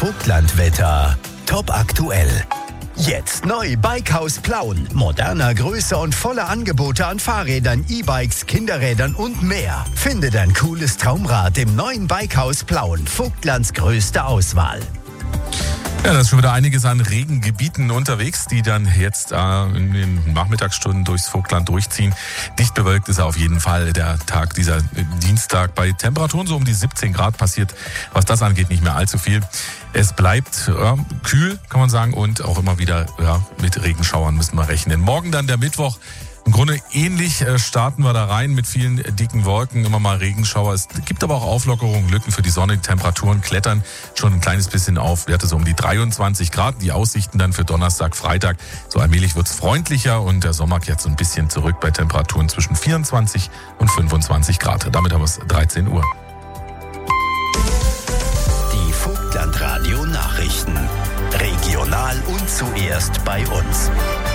Vogtlandwetter. Top aktuell. Jetzt neu Bikehaus Plauen. Moderner, größer und voller Angebote an Fahrrädern, E-Bikes, Kinderrädern und mehr. Finde dein cooles Traumrad im neuen Bikehaus Plauen. Vogtlands größte Auswahl. Ja, da ist schon wieder einiges an Regengebieten unterwegs, die dann jetzt in den Nachmittagsstunden durchs Vogtland durchziehen. Dicht bewölkt ist auf jeden Fall der Tag, dieser Dienstag. Bei Temperaturen so um die 17 Grad passiert, was das angeht, nicht mehr allzu viel. Es bleibt kühl, kann man sagen, und auch immer wieder mit Regenschauern müssen wir rechnen. Morgen dann der Mittwoch. Im Grunde ähnlich starten wir da rein mit vielen dicken Wolken, immer mal Regenschauer. Es gibt aber auch Auflockerungen, Lücken für die Sonne. Die Temperaturen klettern schon ein kleines bisschen auf, Werte so um die 23 Grad. Die Aussichten dann für Donnerstag, Freitag, so allmählich wird's freundlicher und der Sommer kehrt so ein bisschen zurück bei Temperaturen zwischen 24 und 25 Grad. Damit haben wir es 13 Uhr. Die Vogtlandradio Nachrichten. Regional und zuerst bei uns.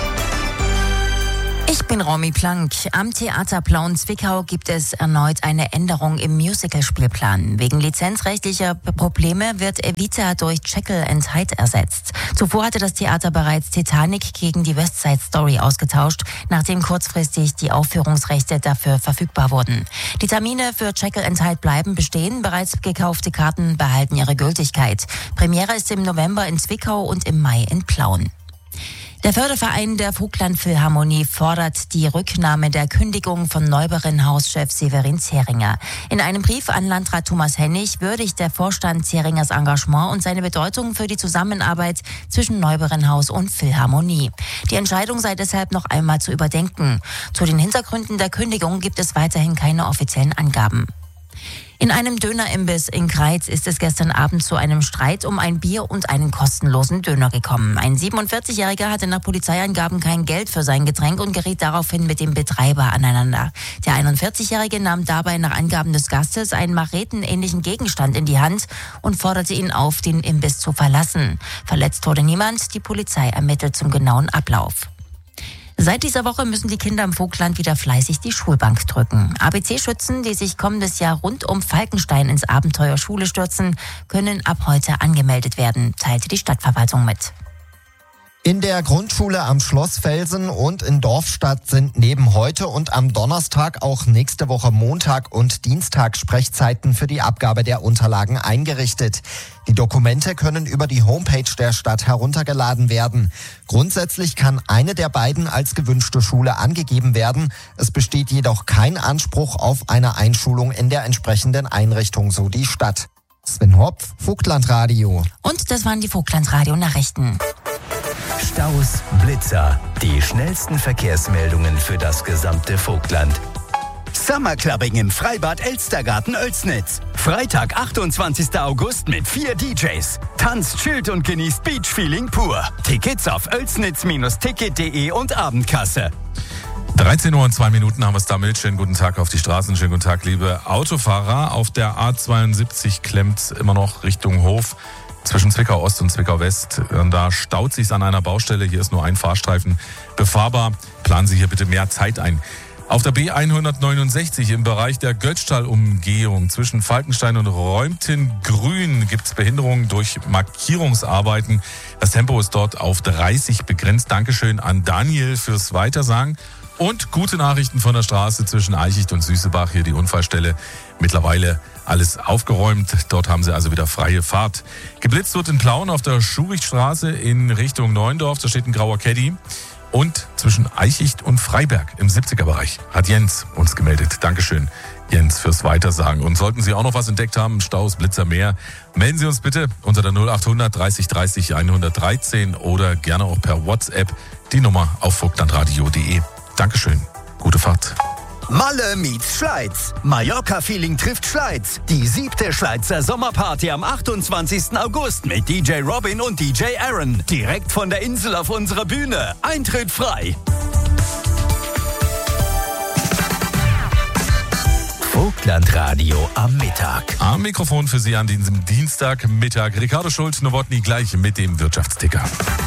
Ich bin Romy Plank. Am Theater Plauen-Zwickau gibt es erneut eine Änderung im Musical-Spielplan. Wegen lizenzrechtlicher Probleme wird Evita durch Jekyll and Hyde ersetzt. Zuvor hatte das Theater bereits Titanic gegen die West Side Story ausgetauscht, nachdem kurzfristig die Aufführungsrechte dafür verfügbar wurden. Die Termine für Jekyll and Hyde bleiben bestehen. Bereits gekaufte Karten behalten ihre Gültigkeit. Premiere ist im November in Zwickau und im Mai in Plauen. Der Förderverein der Vogtland Philharmonie fordert die Rücknahme der Kündigung von Neuberen-Hauschef Severin Zeringer. In einem Brief an Landrat Thomas Hennig würdigt der Vorstand Zeringers Engagement und seine Bedeutung für die Zusammenarbeit zwischen Neuberen-Haus und Philharmonie. Die Entscheidung sei deshalb noch einmal zu überdenken. Zu den Hintergründen der Kündigung gibt es weiterhin keine offiziellen Angaben. In einem Dönerimbiss in Greiz ist es gestern Abend zu einem Streit um ein Bier und einen kostenlosen Döner gekommen. Ein 47-Jähriger hatte nach Polizeiangaben kein Geld für sein Getränk und geriet daraufhin mit dem Betreiber aneinander. Der 41-Jährige nahm dabei nach Angaben des Gastes einen machetenähnlichen Gegenstand in die Hand und forderte ihn auf, den Imbiss zu verlassen. Verletzt wurde niemand, die Polizei ermittelt zum genauen Ablauf. Seit dieser Woche müssen die Kinder im Vogtland wieder fleißig die Schulbank drücken. ABC-Schützen, die sich kommendes Jahr rund um Falkenstein ins Abenteuer Schule stürzen, können ab heute angemeldet werden, teilte die Stadtverwaltung mit. In der Grundschule am Schloss Felsen und in Dorfstadt sind neben heute und am Donnerstag auch nächste Woche Montag und Dienstag Sprechzeiten für die Abgabe der Unterlagen eingerichtet. Die Dokumente können über die Homepage der Stadt heruntergeladen werden. Grundsätzlich kann eine der beiden als gewünschte Schule angegeben werden. Es besteht jedoch kein Anspruch auf eine Einschulung in der entsprechenden Einrichtung, so die Stadt. Sven Hopf, Vogtlandradio. Und das waren die Vogtlandradio-Nachrichten. Staus, Blitzer, die schnellsten Verkehrsmeldungen für das gesamte Vogtland. Summerclubbing im Freibad Elstergarten Oelsnitz. Freitag, 28. August mit 4 DJs. Tanzt, chillt und genießt Beachfeeling pur. Tickets auf oelsnitz-ticket.de und Abendkasse. 13 Uhr und 2 Minuten haben wir es damit. Schönen guten Tag auf die Straßen, schönen guten Tag, liebe Autofahrer. Auf der A72 klemmt immer noch Richtung Hof. Zwischen Zwickau Ost und Zwickau West. Da staut sich's an einer Baustelle. Hier ist nur ein Fahrstreifen befahrbar. Planen Sie hier bitte mehr Zeit ein. Auf der B169 im Bereich der Götztal-Umgehung zwischen Falkenstein und Räumten-Grün gibt's Behinderungen durch Markierungsarbeiten. Das Tempo ist dort auf 30 begrenzt. Dankeschön an Daniel fürs Weitersagen. Und gute Nachrichten von der Straße zwischen Eichicht und Süßebach, hier die Unfallstelle. Mittlerweile alles aufgeräumt. Dort haben sie also wieder freie Fahrt. Geblitzt wird in Plauen auf der Schurichtstraße in Richtung Neuendorf. Da steht ein grauer Caddy. Und zwischen Eichicht und Freiberg im 70er-Bereich hat Jens uns gemeldet. Dankeschön, Jens, fürs Weitersagen. Und sollten Sie auch noch was entdeckt haben, Staus, Blitzer, mehr, melden Sie uns bitte unter der 0800 30 30 113 oder gerne auch per WhatsApp die Nummer auf vogtlandradio.de. Dankeschön. Gute Fahrt. Malle meets Schleiz. Mallorca-Feeling trifft Schleiz. Die 7. Schleizer Sommerparty am 28. August mit DJ Robin und DJ Aaron. Direkt von der Insel auf unserer Bühne. Eintritt frei. Vogtlandradio am Mittag. Am Mikrofon für Sie an diesem Dienstagmittag Ricardo Schulz-Nowotny gleich mit dem Wirtschaftsticker.